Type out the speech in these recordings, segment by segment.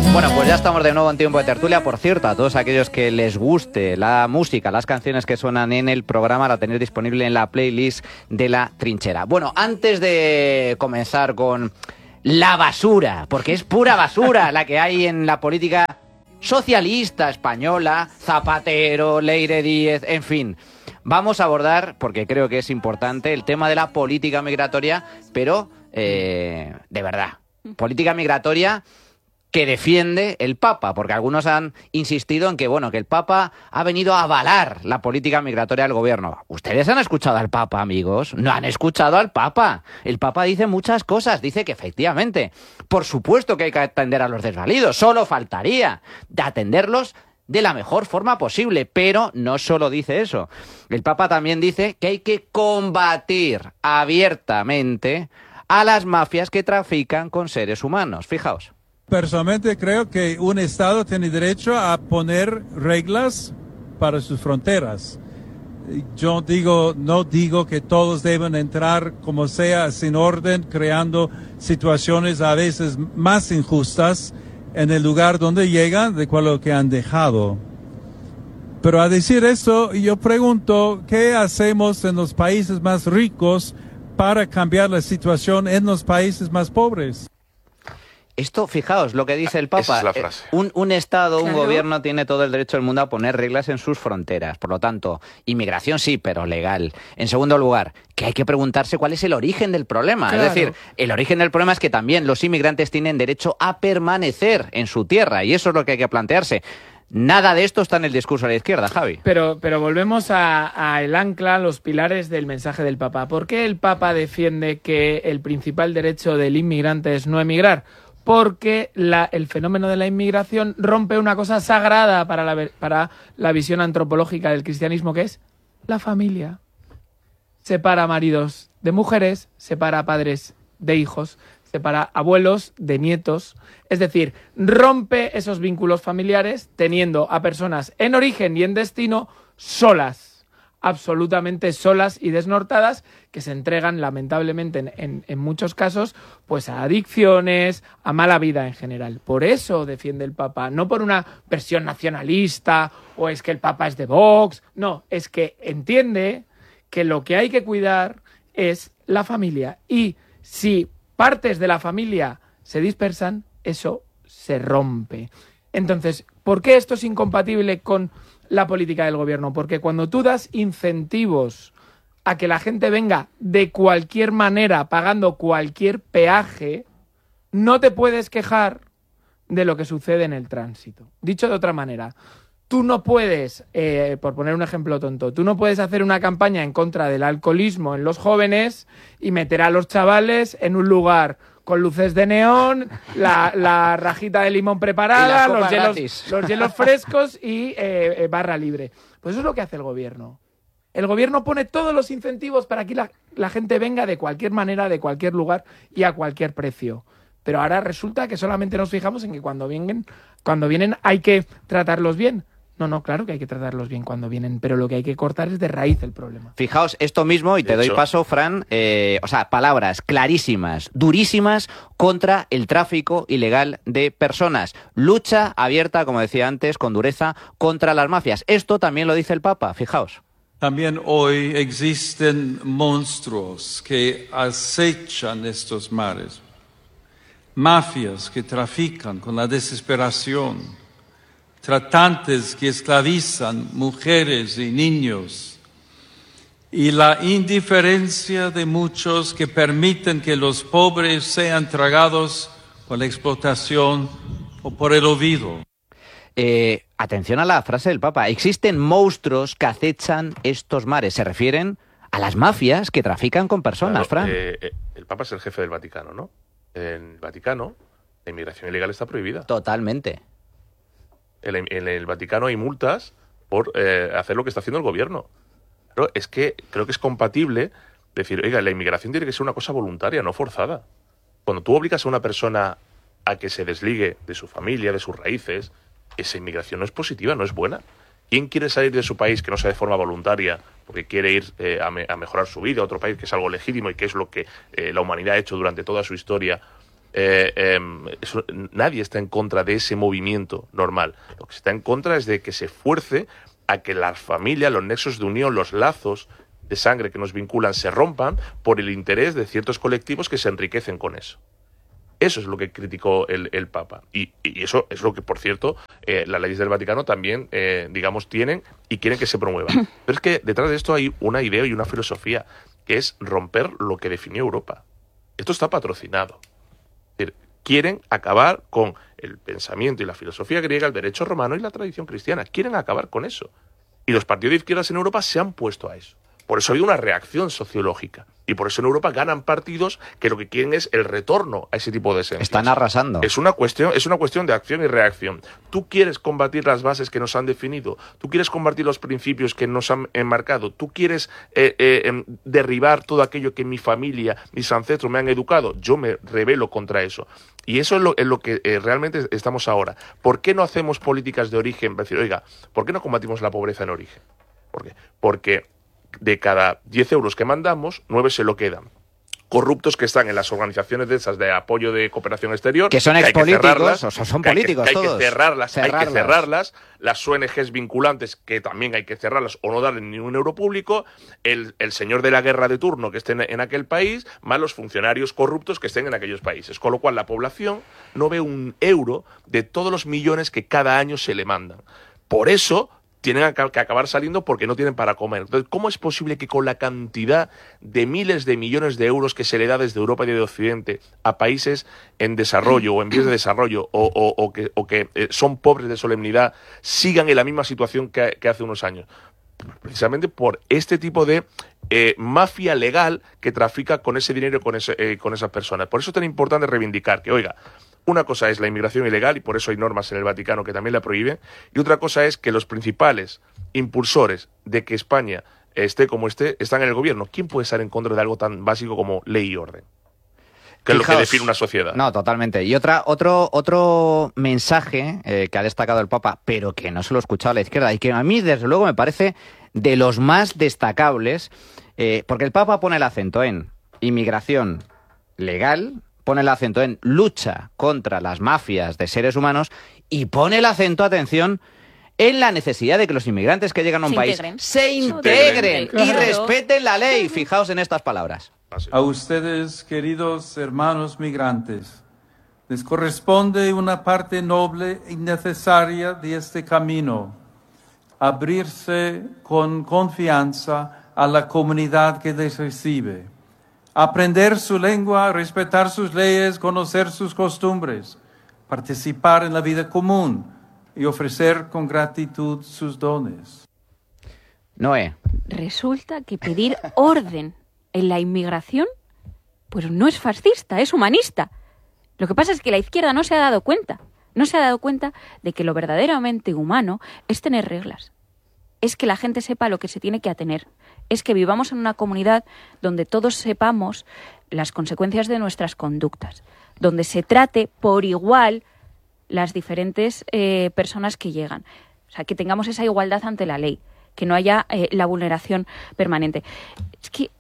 Bueno, pues ya estamos de nuevo en Tiempo de Tertulia. Por cierto, a todos aquellos que les guste la música, las canciones que suenan en el programa, la tenéis disponible en la playlist de La Trinchera. Bueno, antes de comenzar con la basura, porque es pura basura la que hay en la política socialista española, Zapatero, Leire Díez, en fin. Vamos a abordar, porque creo que es importante, el tema de la política migratoria, pero de verdad, política migratoria que defiende el Papa, porque algunos han insistido en que, bueno, que el Papa ha venido a avalar la política migratoria del gobierno. ¿Ustedes han escuchado al Papa, amigos? No han escuchado al Papa. El Papa dice muchas cosas, dice que efectivamente, por supuesto que hay que atender a los desvalidos, solo faltaría de atenderlos de la mejor forma posible, pero no solo dice eso. El Papa también dice que hay que combatir abiertamente a las mafias que trafican con seres humanos. Fijaos. Personalmente creo que un Estado tiene derecho a poner reglas para sus fronteras. Yo no digo que todos deben entrar como sea, sin orden, creando situaciones a veces más injustas en el lugar donde llegan de lo que han dejado. Pero a decir esto, yo pregunto, ¿qué hacemos en los países más ricos para cambiar la situación en los países más pobres? Esto, fijaos, lo que dice el Papa. Esa es la frase. Un Estado, Claro. un gobierno tiene todo el derecho del mundo a poner reglas en sus fronteras. Por lo tanto, inmigración sí, pero legal. En segundo lugar, que hay que preguntarse cuál es el origen del problema. Claro. Es decir, el origen del problema es que también los inmigrantes tienen derecho a permanecer en su tierra. Y eso es lo que hay que plantearse. Nada de esto está en el discurso de la izquierda, Javi. Pero volvemos a el ancla, los pilares del mensaje del Papa. ¿Por qué el Papa defiende que el principal derecho del inmigrante es no emigrar? Porque el fenómeno de la inmigración rompe una cosa sagrada para la visión antropológica del cristianismo, que es la familia. Separa maridos de mujeres, separa padres de hijos, separa abuelos de nietos. Es decir, rompe esos vínculos familiares teniendo a personas en origen y en destino solas, absolutamente solas y desnortadas, que se entregan lamentablemente en muchos casos pues a adicciones, a mala vida en general. Por eso defiende el Papa, no por una versión nacionalista o es que el Papa es de Vox, no, es que entiende que lo que hay que cuidar es la familia, y si partes de la familia se dispersan, eso se rompe. Entonces, ¿por qué esto es incompatible con la política del gobierno? Porque cuando tú das incentivos a que la gente venga de cualquier manera, pagando cualquier peaje, no te puedes quejar de lo que sucede en el tránsito. Dicho de otra manera, tú no puedes, por poner un ejemplo tonto, tú no puedes hacer una campaña en contra del alcoholismo en los jóvenes y meter a los chavales en un lugar con luces de neón, la rajita de limón preparada, los hielos frescos y barra libre. Pues eso es lo que hace el gobierno. El gobierno pone todos los incentivos para que la gente venga de cualquier manera, de cualquier lugar y a cualquier precio. Pero ahora resulta que solamente nos fijamos en que cuando vienen hay que tratarlos bien. No, claro que hay que tratarlos bien cuando vienen, pero lo que hay que cortar es de raíz el problema. Fijaos esto mismo, y te doy paso, Fran, palabras clarísimas, durísimas, contra el tráfico ilegal de personas. Lucha abierta, como decía antes, con dureza, contra las mafias. Esto también lo dice el Papa, fijaos. También hoy existen monstruos que acechan estos mares. Mafias que trafican con la desesperación. Tratantes que esclavizan mujeres y niños, y la indiferencia de muchos que permiten que los pobres sean tragados por la explotación o por el olvido. Atención a la frase del Papa. Existen monstruos que acechan estos mares. Se refieren a las mafias que trafican con personas, Claro, Fran. el Papa es el jefe del Vaticano, ¿no? En el Vaticano la inmigración ilegal está prohibida. Totalmente. En el Vaticano hay multas por hacer lo que está haciendo el gobierno. Pero es que creo que es compatible decir, oiga, la inmigración tiene que ser una cosa voluntaria, no forzada. Cuando tú obligas a una persona a que se desligue de su familia, de sus raíces, esa inmigración no es positiva, no es buena. ¿Quién quiere salir de su país que no sea de forma voluntaria porque quiere ir a mejorar su vida a otro país, que es algo legítimo y que es lo que la humanidad ha hecho durante toda su historia, nadie está en contra de ese movimiento normal. Lo que se está en contra es de que se fuerce a que las familias, los nexos de unión, los lazos de sangre que nos vinculan se rompan por el interés de ciertos colectivos que se enriquecen con eso. Eso es lo que criticó el Papa. Y eso es lo que, por cierto, las leyes del Vaticano también, digamos, tienen y quieren que se promueva. Pero es que detrás de esto hay una idea y una filosofía, que es romper lo que definió Europa. Esto está patrocinado. Es decir, quieren acabar con el pensamiento y la filosofía griega, el derecho romano y la tradición cristiana. Quieren acabar con eso. Y los partidos de izquierdas en Europa se han puesto a eso. Por eso ha habido una reacción sociológica. Y por eso en Europa ganan partidos que lo que quieren es el retorno a ese tipo de esencias. Están arrasando. Es una cuestión de acción y reacción. Tú quieres combatir las bases que nos han definido. Tú quieres combatir los principios que nos han enmarcado. Tú quieres derribar todo aquello que mi familia, mis ancestros me han educado. Yo me rebelo contra eso. Y eso es lo que realmente estamos ahora. ¿Por qué no hacemos políticas de origen? Decir, oiga, ¿por qué no combatimos la pobreza en origen? ¿Por qué? Porque de cada 10 euros que mandamos, 9 se lo quedan. Corruptos que están en las organizaciones de esas de apoyo de cooperación exterior. Que son expolíticos, o sea, son políticos hay todos. Que cerrarlas. Hay que cerrarlas. Las ONGs vinculantes, que también hay que cerrarlas o no darle ni un euro público. El señor de la guerra de turno que esté en aquel país, más los funcionarios corruptos que estén en aquellos países. Con lo cual la población no ve un euro de todos los millones que cada año se le mandan. Por eso tienen que acabar saliendo porque no tienen para comer. Entonces, ¿cómo es posible que con la cantidad de miles de millones de euros que se le da desde Europa y de Occidente a países en desarrollo o en vías de desarrollo o que son pobres de solemnidad sigan en la misma situación que hace unos años? Precisamente por este tipo de mafia legal que trafica con ese dinero y con esas personas. Por eso es tan importante reivindicar que, oiga, una cosa es la inmigración ilegal, y por eso hay normas en el Vaticano que también la prohíben, y otra cosa es que los principales impulsores de que España esté como esté están en el gobierno. ¿Quién puede estar en contra de algo tan básico como ley y orden? Que es lo que define una sociedad. No, totalmente. Y otro mensaje que ha destacado el Papa, pero que no se lo ha escuchado a la izquierda, y que a mí, desde luego, me parece de los más destacables, porque el Papa pone el acento en inmigración legal, pone el acento en lucha contra las mafias de seres humanos y pone el acento, atención, en la necesidad de que los inmigrantes que llegan a un país se integren y respeten la ley. Fijaos en estas palabras. A ustedes, queridos hermanos migrantes, les corresponde una parte noble y necesaria de este camino: abrirse con confianza a la comunidad que les recibe, aprender su lengua, respetar sus leyes, conocer sus costumbres, participar en la vida común y ofrecer con gratitud sus dones. Noé. Resulta que pedir orden en la inmigración, pues no es fascista, es humanista. Lo que pasa es que la izquierda no se ha dado cuenta de que lo verdaderamente humano es tener reglas. Es que la gente sepa lo que se tiene que atener. Es que vivamos en una comunidad donde todos sepamos las consecuencias de nuestras conductas, donde se trate por igual las diferentes personas que llegan. O sea, que tengamos esa igualdad ante la ley, que no haya la vulneración permanente. Es que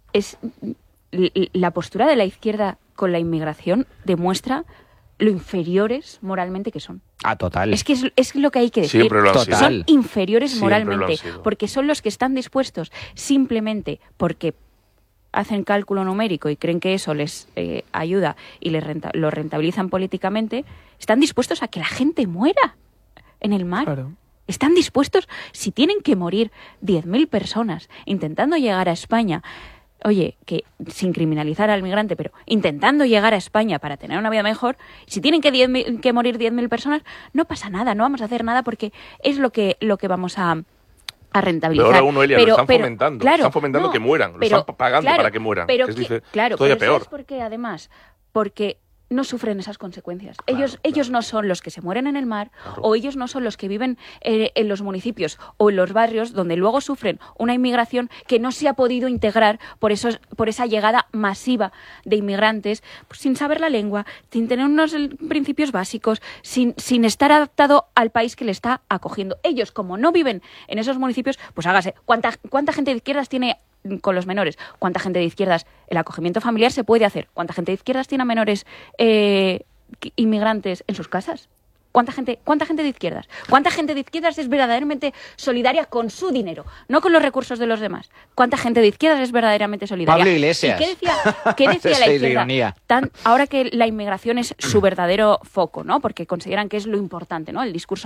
la postura de la izquierda con la inmigración demuestra lo inferiores moralmente que son. Ah, total. Es que es lo que hay que decir. Siempre lo han sido. Son inferiores Siempre moralmente, porque son los que están dispuestos simplemente porque hacen cálculo numérico y creen que eso les ayuda y lo rentabilizan políticamente, están dispuestos a que la gente muera en el mar. Claro. Están dispuestos, si tienen que morir 10.000 personas intentando llegar a España, oye, que sin criminalizar al migrante, pero intentando llegar a España para tener una vida mejor, si tienen que morir 10.000 personas, no pasa nada, no vamos a hacer nada porque es lo que vamos a rentabilizar. Pero ahora uno, Elia, lo están fomentando. Claro, están fomentando que mueran, lo están pagando para que mueran. Pero todavía peor. ¿Sabes por qué? Además, porque no sufren esas consecuencias. Ellos no son los que se mueren en el mar, o ellos no son los que viven en los municipios o en los barrios donde luego sufren una inmigración que no se ha podido integrar por esa llegada masiva de inmigrantes, pues, sin saber la lengua, sin tener unos principios básicos, sin estar adaptado al país que le está acogiendo. Ellos, como no viven en esos municipios, pues hágase. ¿Cuánta gente de izquierdas tiene con los menores. ¿Cuánta gente de izquierdas? El acogimiento familiar se puede hacer. ¿Cuánta gente de izquierdas tiene a menores inmigrantes en sus casas? ¿Cuánta gente de izquierdas? ¿Cuánta gente de izquierdas es verdaderamente solidaria con su dinero, no con los recursos de los demás? ¿Cuánta gente de izquierdas es verdaderamente solidaria? Pablo Iglesias. ¿Y qué decía la izquierda? Ironía. Ahora que la inmigración es su verdadero foco, ¿no? Porque consideran que es lo importante, ¿no? El discurso